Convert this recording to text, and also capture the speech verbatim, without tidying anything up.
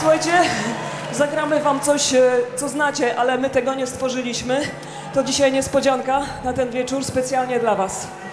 Słuchajcie, zagramy wam coś, e, co znacie, ale my tego nie stworzyliśmy. To dzisiaj niespodzianka na ten wieczór specjalnie dla was.